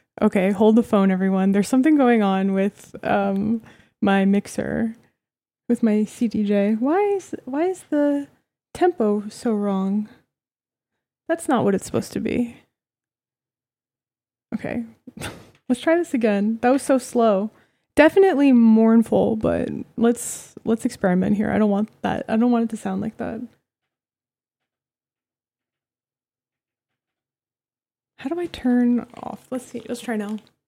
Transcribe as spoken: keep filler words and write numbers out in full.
Okay, hold the phone, everyone. There's something going on with um my mixer, with my C D J. Why is why is the tempo so wrong? That's not what it's supposed to be. Okay. Let's try this again. That was so slow. Definitely mournful, but let's let's experiment here. I don't want that. I don't want it to sound like that. How do I turn off? Let's see. Let's try now.